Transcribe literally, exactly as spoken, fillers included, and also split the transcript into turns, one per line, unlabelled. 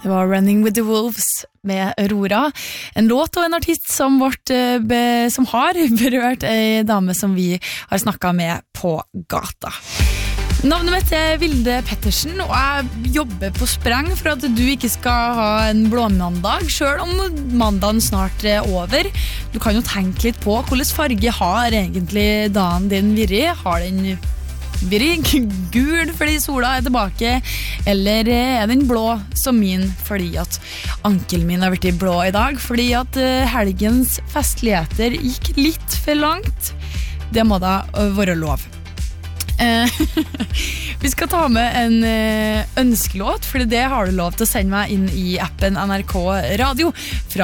Det var Running with the Wolves med Aurora, en låt og en artist som, vårt, be, som har berørt en dame som vi har snakket med på gata. Navnet mitt er Vilde Pettersen, og jeg jobber på spreng for at du ikke skal ha en blåmandag, selv om mandagen snart er over. Du kan jo tenke litt på hvordan farge har egentlig dagen din vært. Har den vært gul fordi sola er tilbake, eller er den blå som min fordi at ankelen min har vært blå i dag, fordi at helgens festligheter gikk litt for langt. Det må da være lov. Vi skal ta med en ønskelåt, for det har du lov til å sende meg inn i appen N R K Radio fra